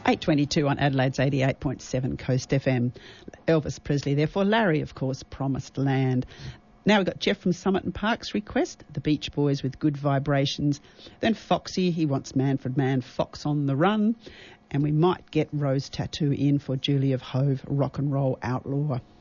8:22 on Adelaide's 88.7 Coast FM. Elvis Presley there for Larry, of course, Promised Land. Now we've got Jeff from Summit and Park's request, the Beach Boys with Good Vibrations. Then Foxy, he wants Manfred Mann, Fox on the Run. And we might get Rose Tattoo in for Julie of Hove, Rock and Roll Outlaw.